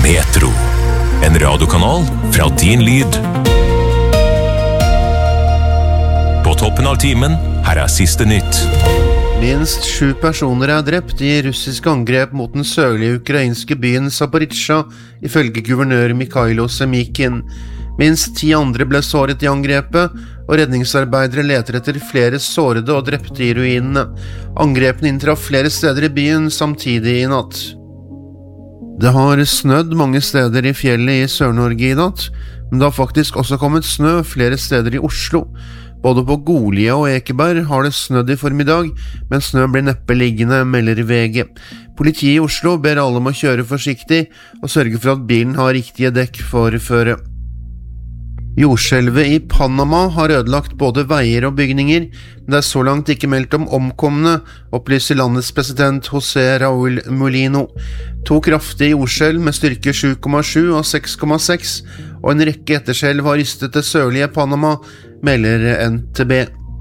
Petro, en radiokanal fra din lyd. På toppen av timen, her siste nytt. Minst 7 personer drept i russiske angrep mot den sørlige ukrainske byen Zaporizjzja, ifølge guvernør Mikhailo Semykin. Minst 10 andre ble såret i angrepet, og redningsarbeidere leter etter flere sårede og drepte i ruinene. Angrepene inntraff flere steder i byen samtidig i natt. Det har snødd mange steder i fjellet i Sør-Norge i natt, men det har faktisk også kommet snø flere steder i Oslo. Både på Golia og Ekeberg har det snødd i formiddag, men snø blir neppe liggende, melder VG. Politiet i Oslo ber alle om å kjøre forsiktig og sørge for at bilen har riktige dekk for føret. Jordskjelvet i Panama har ødelagt både veier og bygninger, men det er så langt ikke meldt om omkomne, opplyser landets president José Raúl Mulino. 2 kraftige jordskjelv med styrke 7,7 og 6,6 og en rekke etterskjelv har rystet det sørlige Panama, melder NTB.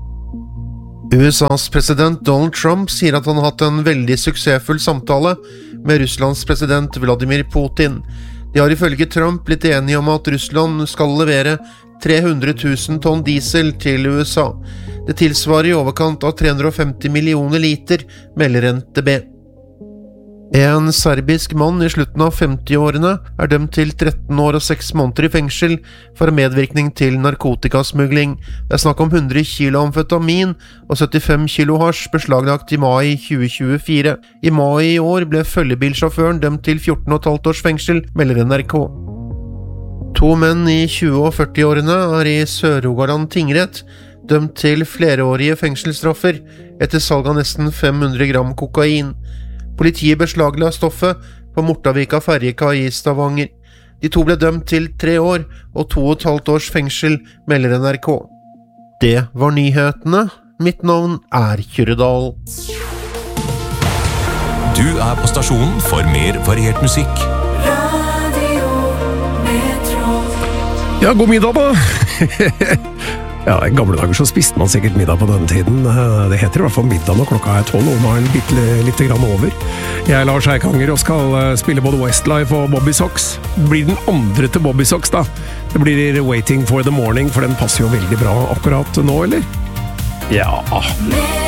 USAs president Donald Trump sier at han har hatt en veldig suksessfull samtale med Russlands president Vladimir Putin. De har ifølge Trump blitt enige om at Russland skal levere 300 000 tonn diesel til USA. Det tilsvarer i overkant av 350 millioner liter, melder NTB. En serbisk mann i slutten av 50-årene er dømt til 13 år og 6 måneder i fengsel for medvirkning til narkotikasmugling. Det er snakk om 100 kilo amfetamin og 75 kilo hasj beslaglagt i mai 2024. I mai i år ble følgebilsjåføren dømt til 14,5 års fengsel, melder NRK. 2 menn i 20- og 40-årene er i Sør-Rogaland tingrett dømt til flerårige fengselsstraffer etter salg av nesten 500 gram kokain. Politiet beslagla stoffet på Mortavika ferjekai i Stavanger. De 2 ble dømt til 3 år og 2,5 års fengsel, melder NRK. Det var nyhetene. Mitt navn er Kyrredal. Du på stasjonen for mer variert musikk. Radio Metro. Ja, god middag da! Ja, i gamle dager så spiste man sikkert middag på denne tiden. Det heter i hvert fall middag når klokka 12, og nå er den litt grann over. Jeg er Lars Eikanger og skal spille både Westlife og Bobby Sox. Det blir den andre til Bobby Sox da. Det blir Waiting for the Morning, for den passer jo veldig bra akkurat nå, eller? Ja.